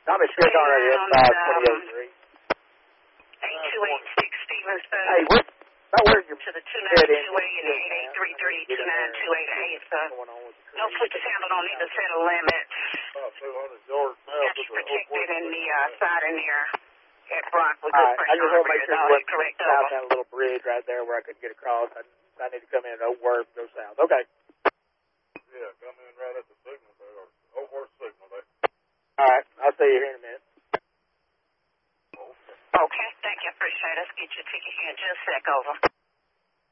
I'm at Chris on the inside, 28-3. 828 Stevenson. Hey, where's your to the 292A and 883302928. No switches handled on either set of limits. About 200 yards now. That's protected in the side in here at Brock with all good right, I just want to make sure you went correct south down a little bridge right there where I couldn't get across. I need to come in at Oak Worth, go south. Okay. Yeah, come in right at the signal there, or Oak Worth signal there. All right, I'll see you here in a minute.